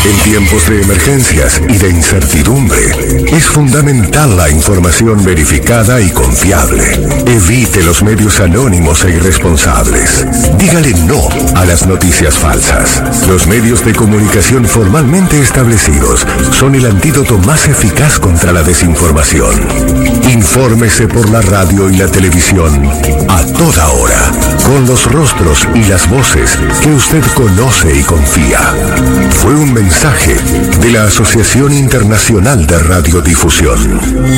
En tiempos de emergencias y de incertidumbre, es fundamental la información verificada y confiable. Evite los medios anónimos e irresponsables. Dígale no a las noticias falsas. Los medios de comunicación formalmente establecidos son el antídoto más eficaz contra la desinformación. Infórmese por la radio y la televisión a toda hora, con los rostros y las voces que usted conoce y confía. Fue un mensaje de la Asociación Internacional de Radiodifusión.